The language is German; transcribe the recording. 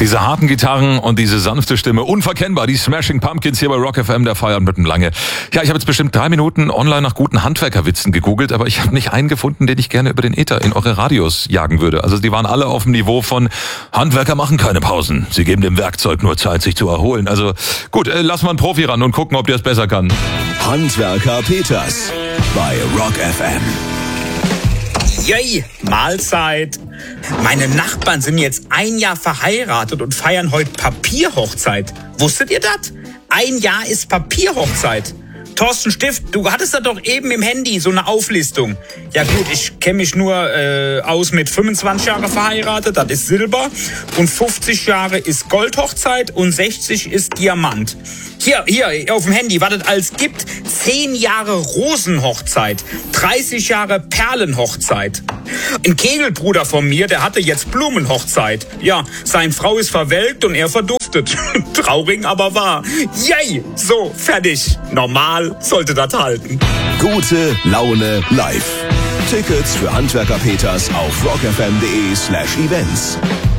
Diese harten Gitarren und diese sanfte Stimme, unverkennbar. Die Smashing Pumpkins hier bei Rock FM, der Feiern mit dem Lange. Ja, ich habe jetzt bestimmt 3 Minuten online nach guten Handwerkerwitzen gegoogelt, aber ich habe nicht einen gefunden, den ich gerne über den Äther in eure Radios jagen würde. Also die waren alle auf dem Niveau von Handwerker machen keine Pausen. Sie geben dem Werkzeug nur Zeit, sich zu erholen. Also gut, lass mal einen Profi ran und gucken, ob der es besser kann. Handwerker Peters bei Rock FM. Yay, Mahlzeit. Meine Nachbarn sind jetzt 1 Jahr verheiratet und feiern heute Papierhochzeit. Wusstet ihr das? 1 Jahr ist Papierhochzeit. Thorsten Stift, du hattest da doch eben im Handy so eine Auflistung. Ja gut, ich kenne mich nur aus mit 25 Jahre verheiratet, das ist Silber. Und 50 Jahre ist Goldhochzeit und 60 ist Diamant. Hier, auf dem Handy, was es alles gibt. 10 Jahre Rosenhochzeit, 30 Jahre Perlenhochzeit. Ein Kegelbruder von mir, der hatte jetzt Blumenhochzeit. Ja, seine Frau ist verwelkt und er verduftet. Traurig, aber wahr. Yay, so, fertig. Normal sollte das halten. Gute Laune live. Tickets für Handwerker Peters auf rockfm.de/events.